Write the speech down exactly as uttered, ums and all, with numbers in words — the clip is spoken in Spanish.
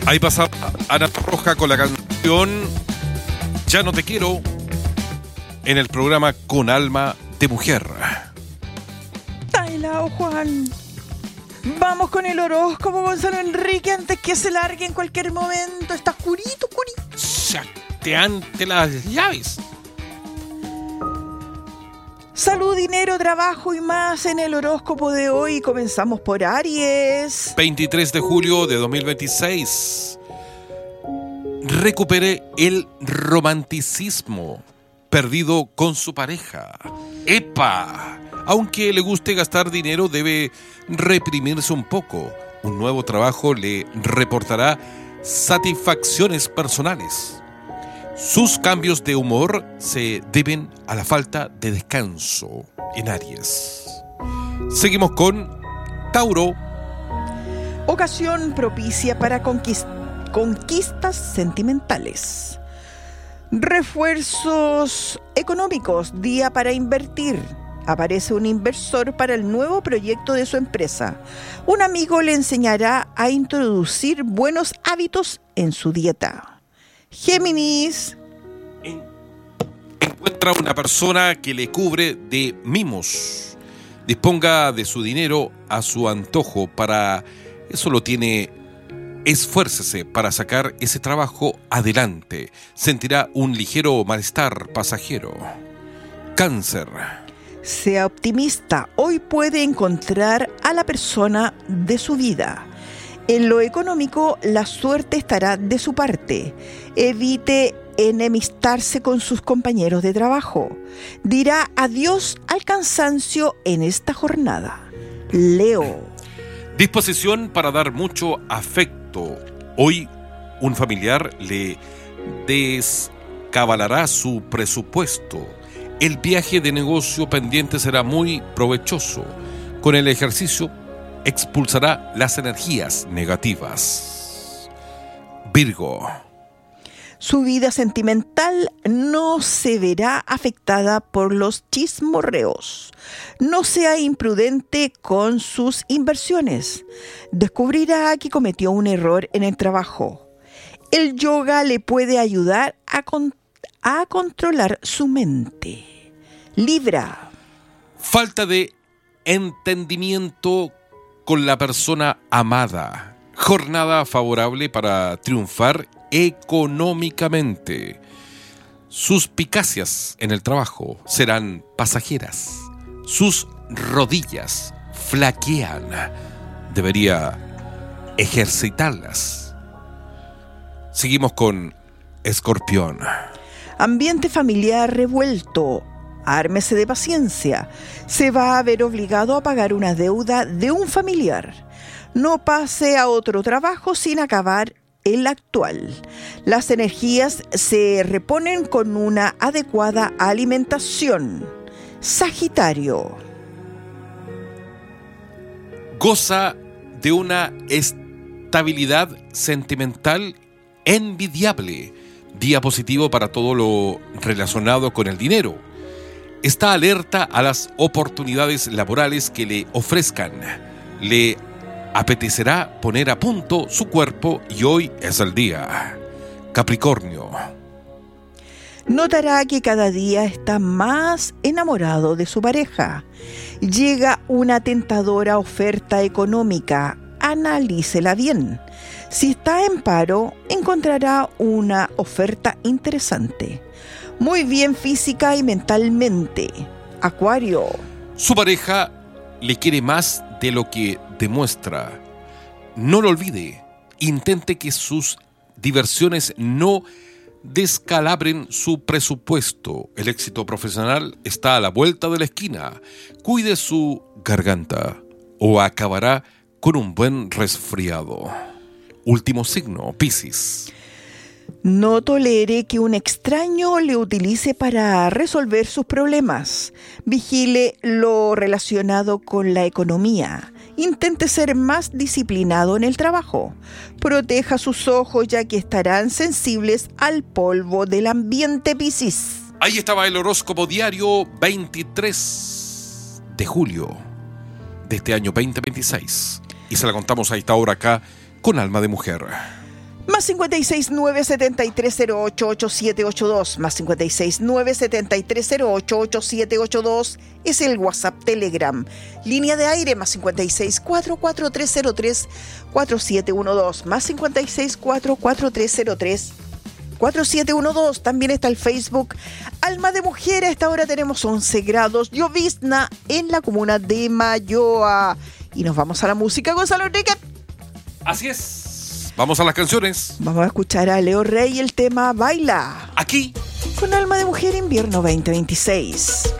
Ahí pasa Ana Roja con la canción Ya no te quiero en el programa Con Alma de Mujer. Tailao, Juan. Vamos con el horóscopo, Gonzalo Enrique, antes que se largue en cualquier momento. Está oscurito, oscurito. Chateante las llaves. Salud, dinero, trabajo y más en el horóscopo de hoy. Comenzamos por Aries. veintitrés de julio de dos mil veintiséis. Recupere el romanticismo perdido con su pareja. ¡Epa! Aunque le guste gastar dinero, debe reprimirse un poco. Un nuevo trabajo le reportará satisfacciones personales. Sus cambios de humor se deben a la falta de descanso en Aries. Seguimos con Tauro. Ocasión propicia para conquist- conquistas sentimentales. Refuerzos económicos, día para invertir. Aparece un inversor para el nuevo proyecto de su empresa. Un amigo le enseñará a introducir buenos hábitos en su dieta. Géminis. Encuentra una persona que le cubre de mimos. Disponga de su dinero a su antojo. Para eso lo tiene. Esfuércese para sacar ese trabajo adelante. Sentirá un ligero malestar pasajero. Cáncer. Sea optimista. Hoy puede encontrar a la persona de su vida. En lo económico, la suerte estará de su parte. Evite enemistarse con sus compañeros de trabajo. Dirá adiós al cansancio en esta jornada. Leo. Disposición para dar mucho afecto. Hoy un familiar le descabalará su presupuesto. El viaje de negocio pendiente será muy provechoso. Con el ejercicio expulsará las energías negativas. Virgo. Su vida sentimental no se verá afectada por los chismorreos. No sea imprudente con sus inversiones. Descubrirá que cometió un error en el trabajo. El yoga le puede ayudar a, con- a controlar su mente. Libra. Falta de entendimiento con la persona amada. Jornada favorable para triunfar económicamente. Sus picacias en el trabajo serán pasajeras. Sus rodillas flaquean. Debería ejercitarlas. Seguimos con Escorpión. Ambiente familiar revuelto. Ármese de paciencia. Se va a ver obligado a pagar una deuda de un familiar. No pase a otro trabajo sin acabar el actual. Las energías se reponen con una adecuada alimentación. Sagitario. Goza de una estabilidad sentimental envidiable. Día positivo para todo lo relacionado con el dinero. Está alerta a las oportunidades laborales que le ofrezcan. Le apetecerá poner a punto su cuerpo y hoy es el día. Capricornio. Notará que cada día está más enamorado de su pareja. Llega una tentadora oferta económica. Analícela bien. Si está en paro, encontrará una oferta interesante. Muy bien física y mentalmente. Acuario. Su pareja le quiere más de lo que demuestra. No lo olvide. Intente que sus diversiones no descalabren su presupuesto. El éxito profesional está a la vuelta de la esquina. Cuide su garganta o acabará con un buen resfriado. Último signo, Piscis. No tolere que un extraño le utilice para resolver sus problemas. Vigile lo relacionado con la economía. Intente ser más disciplinado en el trabajo. Proteja sus ojos ya que estarán sensibles al polvo del ambiente, Piscis. Ahí estaba el horóscopo diario veintitrés de julio de este año veinte veintiséis. Y se la contamos a esta hora acá con Alma de Mujer. Más cincuenta y seis, nueve setenta y tres cero ocho, ocho siete ocho dos. Más cincuenta y seis, nueve setenta y tres cero ocho, ocho siete ocho dos. Es el WhatsApp Telegram. Línea de aire, más cincuenta y seis, cuatro cuatro tres cero tres, cuatro siete uno dos. Más cincuenta y seis, cuatro cuatro tres cero tres, cuatro siete uno dos. También está el Facebook Alma de Mujer. A esta hora tenemos once grados, llovizna en la comuna de Mayoa. Y nos vamos a la música, Gonzalo Enrique. Así es. Vamos a las canciones. Vamos a escuchar a Leo Rey, el tema Baila. Aquí. Con Alma de Mujer, invierno veinte veintiséis.